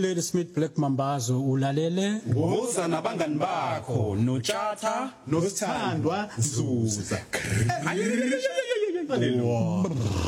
uhleli Smith Black Mambazo ulalele Woza nabangani bakho noTshatha noSithandwa Zuza.